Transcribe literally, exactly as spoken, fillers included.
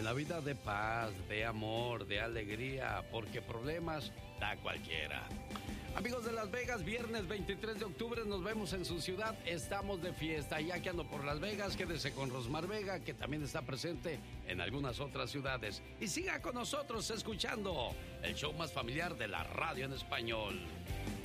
la vida de paz, de amor, de alegría, porque problemas da cualquiera. Amigos de Las Vegas, viernes veintitrés de octubre nos vemos en su ciudad. Estamos de fiesta. Ya que ando por Las Vegas, quédese con Rosmar Vega, que también está presente en algunas otras ciudades. Y siga con nosotros escuchando el show más familiar de la radio en español.